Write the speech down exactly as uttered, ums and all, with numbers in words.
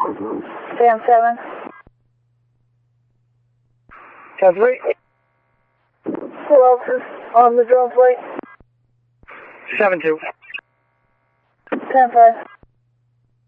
Sam seven. ten three. Who else is on the drone flight? seven two. ten five.